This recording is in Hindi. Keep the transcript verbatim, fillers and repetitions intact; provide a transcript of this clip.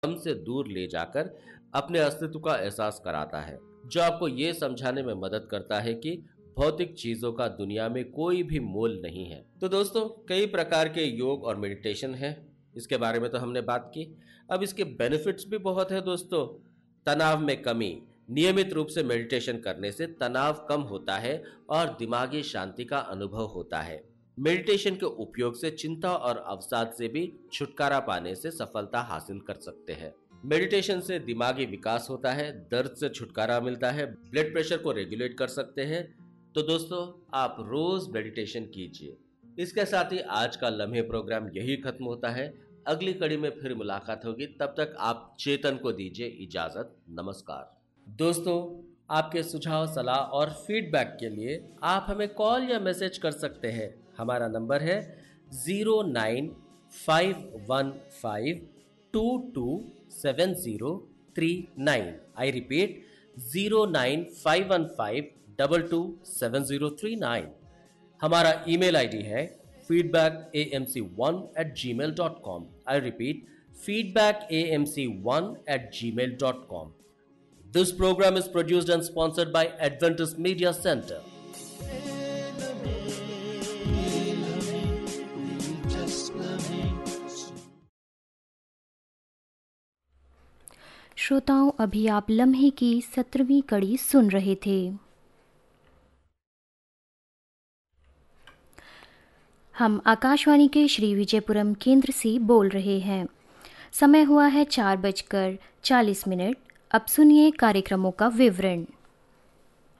हम से दूर ले जाकर अपने अस्तित्व का एहसास कराता है, जो आपको ये समझाने में मदद करता है कि भौतिक चीजों का दुनिया में कोई भी मोल नहीं है। तो दोस्तों, कई प्रकार के योग और मेडिटेशन है, इसके बारे में तो हमने बात की। अब इसके बेनिफिट्स भी बहुत है दोस्तों। तनाव में कमी। नियमित रूप से मेडिटेशन करने से तनाव कम होता है और दिमागी शांति का अनुभव होता है। मेडिटेशन के उपयोग से चिंता और अवसाद से भी छुटकारा पाने से सफलता हासिल कर सकते हैं। मेडिटेशन से दिमागी विकास होता है, दर्द से छुटकारा मिलता है, ब्लड प्रेशर को रेगुलेट कर सकते हैं। तो दोस्तों, आप रोज मेडिटेशन कीजिए। इसके साथ ही आज का लम्हे प्रोग्राम यही खत्म होता है। अगली कड़ी में फिर मुलाकात होगी, तब तक आप चेतन को दीजिए इजाजत। नमस्कार दोस्तों, आपके सुझाव, सलाह और फीडबैक के लिए आप हमें कॉल या मैसेज कर सकते हैं। हमारा नंबर है zero nine five one five to to seven zero three nine. I repeat, zero nine five one five double two seven zero three nine. हमारा ईमेल आईडी है feedback A M C one eight ji mail dot com. I repeat, feedback A M C one eight ji mail dot com. This program is produced and sponsored by Adventist Media Center. श्रोताओं, अभी आप लम्हे की सत्रहवीं कड़ी सुन रहे थे। हम आकाशवाणी के श्री विजयपुरम केंद्र से बोल रहे हैं। समय हुआ है चार बजकर चालीस मिनट। अब सुनिए कार्यक्रमों का विवरण।